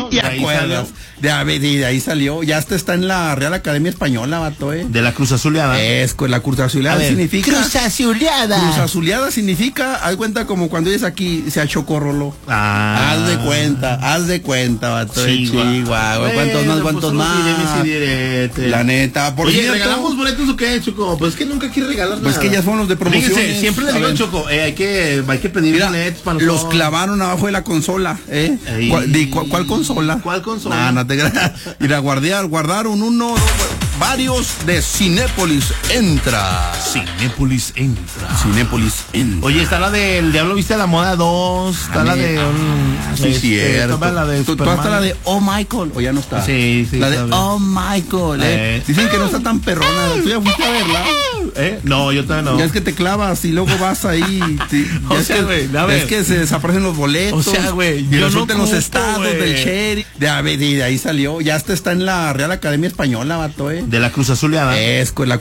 ¿Te acuerdas? De ahí salió. Ya está en la Real Academia Española, vato, De la Cruz Azuleada. La Cruz Azuleada significa... Cruz Azuleada. Cruz Azuleada significa, haz cuenta como cuando dices aquí, se achocorroló. Haz de cuenta, vato. Chihuahua. ¿Cuántos más? La neta. Oye, ¿regalamos boletos o qué, Choco? Pues es que nunca quiere regalar nada. Pues que ya son los de promoción. Fíjense, siempre le digo, Choco, hay que pedir boletos para los clavaron abajo de la consola, ¿Cuál consola? ¿Cuál consola? No te creas. Ir a guardaron varios de Cinépolis Entra. Cinépolis Entra. Oye, está la del Diablo Viste a la Moda 2. Está la de... cierto. Está la de Superman. Está la de Oh Michael. O ya no está. Sí. La de Oh Michael. Dicen que no está tan perrona. ¿Tú ya fuiste a verla? No, yo todavía no. Ya es que te clavas y luego vas ahí. Es que se desaparecen los boletos. O sea, güey. Y resulta en los estados del sheriff. De ahí salió. Ya está en la Real Academia Española, vato, De la Cruz Azuleada. La